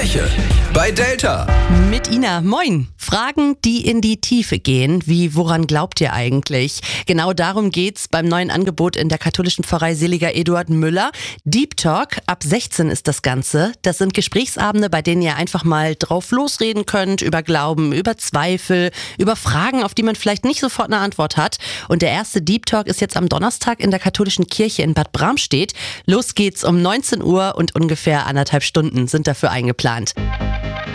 Kirche bei Delta. Mit Ina, moin. Fragen, die in die Tiefe gehen, wie woran glaubt ihr eigentlich? Genau darum geht's beim neuen Angebot in der katholischen Pfarrei Seliger Eduard Müller. Deep Talk, ab 16 ist das Ganze. Das sind Gesprächsabende, bei denen ihr einfach mal drauf losreden könnt, über Glauben, über Zweifel, über Fragen, auf die man vielleicht nicht sofort eine Antwort hat. Und der erste Deep Talk ist jetzt am Donnerstag in der katholischen Kirche in Bad Bramstedt. Los geht's um 19 Uhr und ungefähr 1,5 Stunden sind dafür eingeplant.